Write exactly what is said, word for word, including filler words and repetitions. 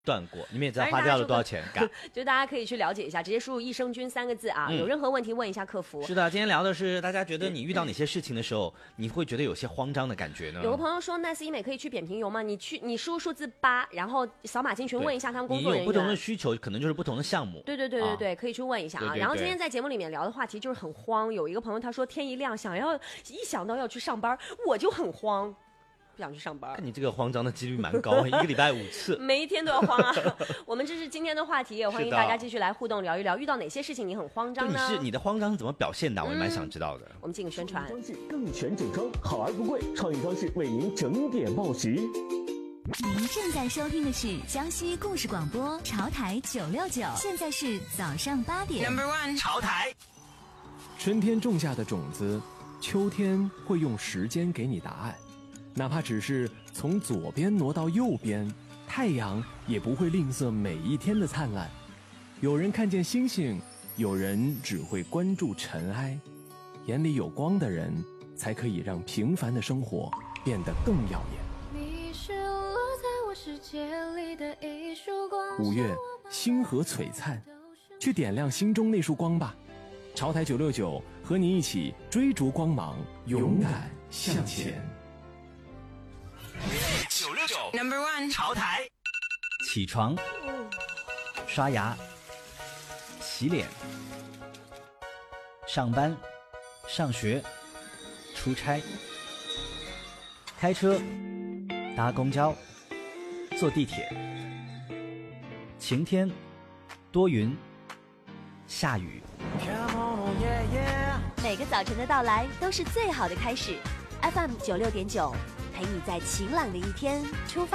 断过，你们也知道花掉了多少钱，嘎就大家可以去了解一下，直接输入益生菌三个字啊、嗯，有任何问题问一下客服。 是的，今天聊的是大家觉得你遇到哪些事情的时候，你会觉得有些慌张的感觉呢？ 有个朋友说 Nice 医美可以去扁平疣吗？你去你输入数字八，然后扫码进群问一下他们工作人员。 你有不同的需求，可能就是不同的项目。 对对对对对、啊，可以去问一下啊。 对对对， 然后今天在节目里面聊的话题就是很慌，有一个朋友他说天一亮想要一想到要去上班，我就很慌。不想去上班， 看你这个慌张的几率蛮高，一个礼拜五次， 每一天都要慌啊。我们这是今天的话题，也欢迎大家继续来互动聊一聊，遇到哪些事情你很慌张呢？ 你是你的慌张是怎么表现的？我也蛮想知道的。 嗯、我们进个宣传。 装饰更全整装，好而不贵，创意装饰为您整点报时。 您正在收听的是江西故事广播潮台九六九，现在是早上八点。 Number one 潮台。 春天种下的种子，秋天会用时间给你答案。哪怕只是从左边挪到右边，太阳也不会吝啬每一天的灿烂。有人看见星星，有人只会关注尘埃。眼里有光的人，才可以让平凡的生活变得更耀眼。 你是落在我世界里的一束光。 五月，星河璀璨，去点亮心中那束光吧。潮台九六九和你一起追逐光芒，勇敢向前。 九六九 Number one 潮台。 起床，刷牙，洗脸，上班，上学，出差，开车，搭公交，坐地铁。晴天，多云，下雨。 每个早晨的到来都是最好的开始。F M 九六点九，陪你在晴朗的一天出发。